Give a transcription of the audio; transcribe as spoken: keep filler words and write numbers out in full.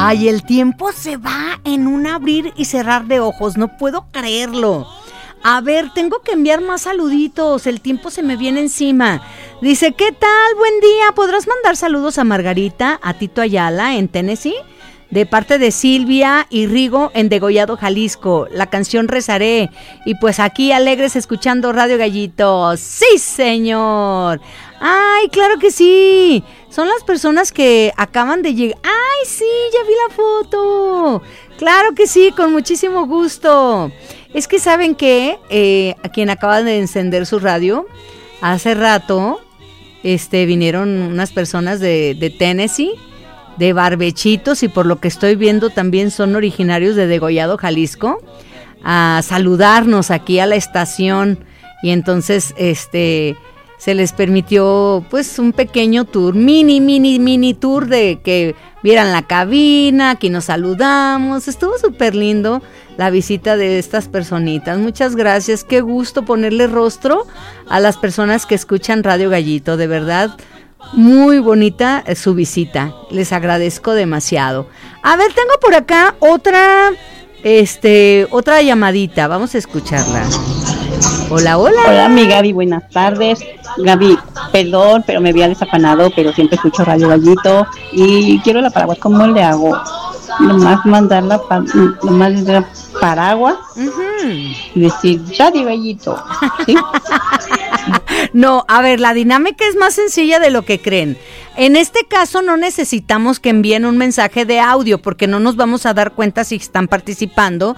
Ay, el tiempo se va en un abrir y cerrar de ojos, no puedo creerlo. A ver, tengo que enviar más saluditos, el tiempo se me viene encima. Dice, ¿qué tal? Buen día, ¿podrás mandar saludos a Margarita, a Tito Ayala en Tennessee? De parte de Silvia y Rigo en Degollado, Jalisco. La canción Rezaré. Y pues aquí alegres escuchando Radio Gallito. ¡Sí, señor! ¡Ay, claro que sí! Son las personas que acaban de llegar. ¡Ay, sí! Ya vi la foto. Claro que sí, con muchísimo gusto. Es que ¿saben qué? Eh, a quien acaba de encender su radio, hace rato este, vinieron unas personas de, de Tennessee, de Barbechitos, y por lo que estoy viendo también son originarios de Degollado, Jalisco, a saludarnos aquí a la estación, y entonces este se les permitió pues un pequeño tour, mini, mini, mini tour de que vieran la cabina, aquí nos saludamos, estuvo súper lindo la visita de estas personitas. Muchas gracias, qué gusto ponerle rostro a las personas que escuchan Radio Gallito, de verdad. Muy bonita su visita, les agradezco demasiado. A ver, tengo por acá otra, este, otra llamadita, vamos a escucharla. Hola, hola. Hola, mi Gaby, buenas tardes. Gaby, perdón, pero me había desafanado, pero siempre escucho Radio Gallito y quiero la paraguas. ¿Cómo le hago? Nomás mandarla, pa, nomás de paraguas uh-huh. y decir Radio Gallito, ¿sí? No, a ver, la dinámica es más sencilla de lo que creen. En este caso no necesitamos que envíen un mensaje de audio porque no nos vamos a dar cuenta si están participando